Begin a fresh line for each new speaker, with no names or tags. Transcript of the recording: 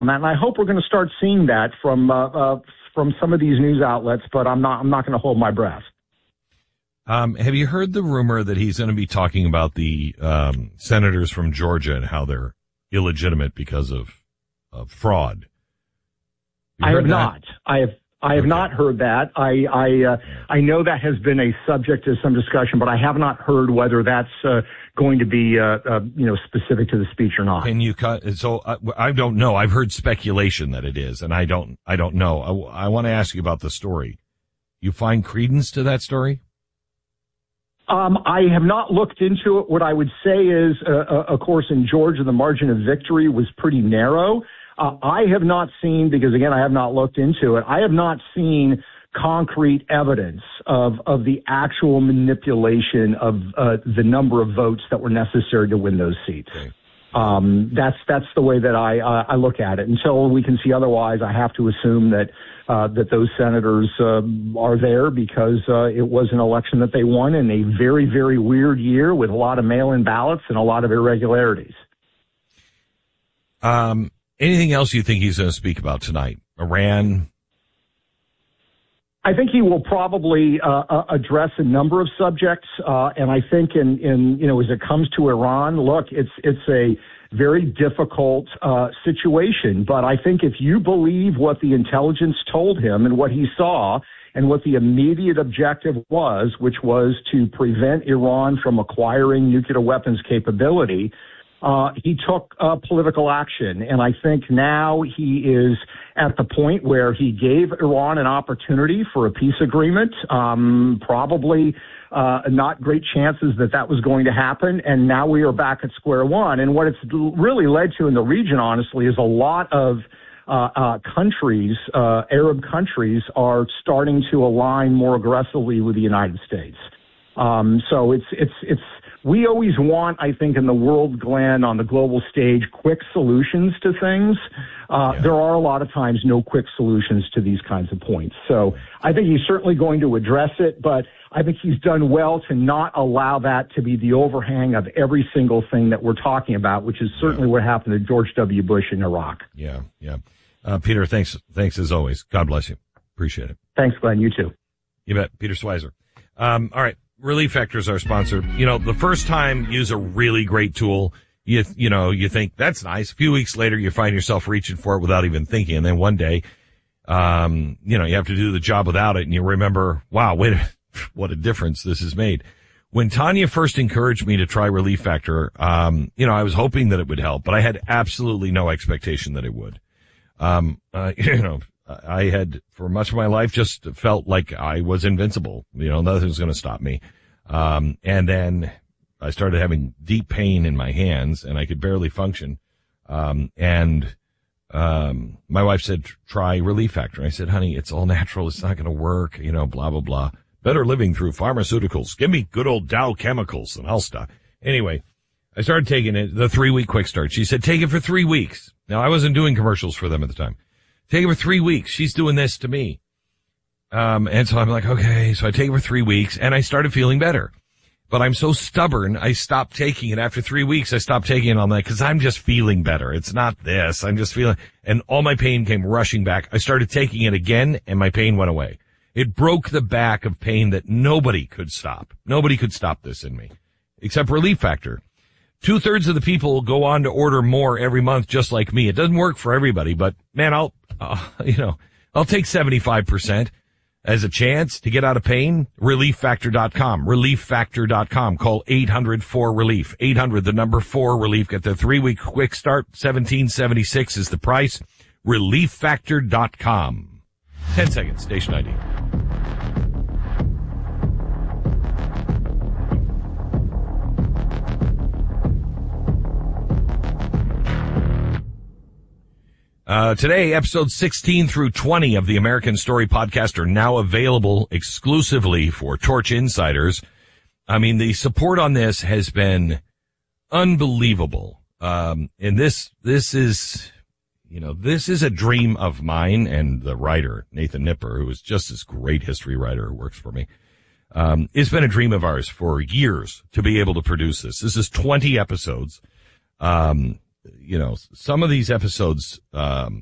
And I hope we're going to start seeing that from some of these news outlets, but I'm not going to hold my breath.
Have you heard the rumor that he's going to be talking about the senators from Georgia and how they're illegitimate because of fraud?
I have not. I have not heard that. I know that has been a subject of some discussion, but I have not heard whether that's going to be specific to the speech or not.
Can you cut? So I don't know. I've heard speculation that it is, and I don't know. I want to ask you about the story. You find credence to that story?
I have not looked into it. What I would say is, of course, in Georgia, the margin of victory was pretty narrow. I have not seen, because again, I have not looked into it, I have not seen concrete evidence of the actual manipulation of the number of votes that were necessary to win those seats. Okay. That's the way that I look at it. Until we can see otherwise, I have to assume that those senators are there because it was an election that they won in a very, very weird year with a lot of mail-in ballots and a lot of irregularities.
Anything else you think he's going to speak about tonight? Iran?
I think he will probably address a number of subjects, and I think as it comes to Iran, look, it's a very difficult situation. But I think if you believe what the intelligence told him and what he saw, and what the immediate objective was, which was to prevent Iran from acquiring nuclear weapons capability, he took political action. And I think now he is at the point where he gave Iran an opportunity for a peace agreement, probably not great chances that was going to happen. And now we are back at square one. And what it's really led to in the region, honestly, is a lot of countries, Arab countries, are starting to align more aggressively with the United States. So we always want, I think, in the world, Glenn, on the global stage, quick solutions to things. There are a lot of times no quick solutions to these kinds of points. So I think he's certainly going to address it, but I think he's done well to not allow that to be the overhang of every single thing that we're talking about, which is certainly what happened to George W. Bush in Iraq.
Yeah. Peter, thanks as always. God bless you. Appreciate it.
Thanks, Glenn. You too.
You bet. Peter Schweizer. All right. Relief Factor is our sponsor. The first time you use a really great tool, you think that's nice. A few weeks later, you find yourself reaching for it without even thinking. And then one day, you have to do the job without it and you remember, wow, what a difference this has made. When Tanya first encouraged me to try Relief Factor, I was hoping that it would help, but I had absolutely no expectation that it would. I had, for much of my life, just felt like I was invincible. Nothing was going to stop me. And then I started having deep pain in my hands and I could barely function. My wife said, try Relief Factor. I said, honey, it's all natural. It's not going to work, blah, blah, blah. Better living through pharmaceuticals. Give me good old Dow Chemicals and I'll stop. Anyway, I started taking it, the 3-week quick start. She said, take it for 3 weeks. Now, I wasn't doing commercials for them at the time. Take it for 3 weeks. She's doing this to me. And so I'm like, okay, so I take it for 3 weeks and I started feeling better. But I'm so stubborn, I stopped taking it. After 3 weeks, I stopped taking it on that because I'm just feeling better. It's not this. I'm just feeling, and all my pain came rushing back. I started taking it again and my pain went away. It broke the back of pain that nobody could stop. Nobody could stop this in me except Relief Factor. 2/3 of the people go on to order more every month just like me. It doesn't work for everybody, but man, I'll take 75% as a chance to get out of pain. ReliefFactor.com. ReliefFactor.com. Call 800-4RELIEF. 800, the number 4RELIEF. Get the 3-week quick start. $17.76 is the price. ReliefFactor.com. 10 seconds. Station ID. Today, episodes 16 through 20 of the American Story podcast are now available exclusively for Torch Insiders. I mean, the support on this has been unbelievable. And this is a dream of mine and the writer, Nathan Nipper, who is just this great history writer who works for me. It's been a dream of ours for years to be able to produce this. This is 20 episodes. you know, some of these episodes,